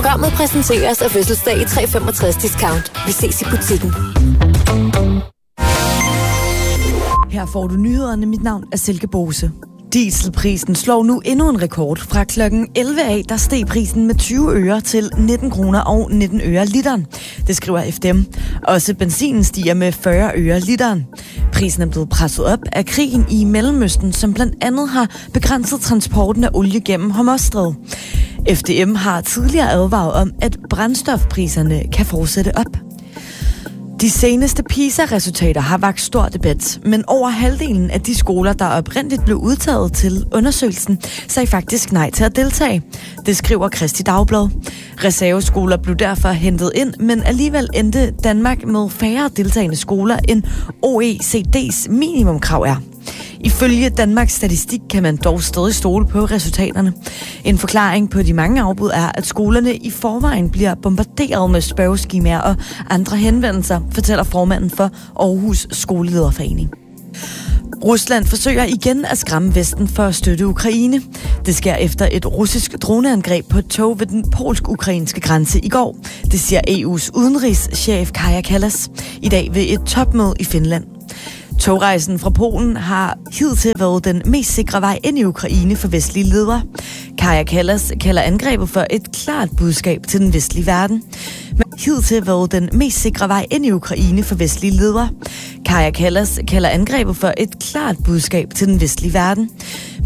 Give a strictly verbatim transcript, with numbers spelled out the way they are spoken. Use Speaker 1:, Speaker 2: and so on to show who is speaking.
Speaker 1: Programmet præsenteres af fødselsdag i tre femogtres discount. Vi ses i butikken.
Speaker 2: Her får du nyhederne. Mit navn er Silke Bose. Dieselprisen slår nu endnu en rekord. Fra klokken elleve af, der steg prisen med tyve øre til nitten kroner og nitten øre literen. Det skriver F D M. Også benzinen stiger med fyrre øre literen. Prisen er blevet presset op af krigen i Mellemøsten, som blandt andet har begrænset transporten af olie gennem Hormuzstrædet. F D M har tidligere advaret om, at brændstofpriserne kan fortsætte op. De seneste PISA-resultater har vakt stor debat, men over halvdelen af de skoler, der oprindeligt blev udtaget til undersøgelsen, sagde faktisk nej til at deltage. Det skriver Kristi Dagblad. Reserveskoler blev derfor hentet ind, men alligevel endte Danmark med færre deltagende skoler, end O E C D's minimumkrav er. Ifølge Danmarks Statistik kan man dog stadig stole på resultaterne. En forklaring på de mange afbud er, at skolerne i forvejen bliver bombarderet med spørgeskemaer og andre henvendelser, fortæller formanden for Aarhus Skolelederforening. Rusland forsøger igen at skræmme Vesten for at støtte Ukraine. Det sker efter et russisk droneangreb på et tog ved den polsk-ukrainske grænse i går. Det siger E U's udenrigschef Kaja Kallas i dag ved et topmøde i Finland. Togrejsen fra Polen har hidtil været den mest sikre vej ind i Ukraine for vestlige ledere. Kaja Kallas kalder angrebet for et klart budskab til den vestlige verden. Men hidtil været den mest sikre vej ind i Ukraine for vestlige ledere. Kaja Kallas kalder angrebet for et klart budskab til den vestlige verden.